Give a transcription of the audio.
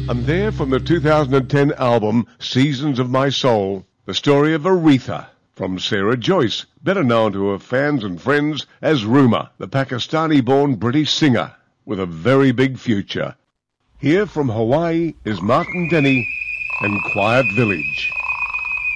And there from the 2010 album Seasons of My Soul, the story of Aretha from Sarah Joyce, better known to her fans and friends as Ruma, the Pakistani-born British singer with a very big future. Here from Hawaii is Martin Denny and Quiet Village.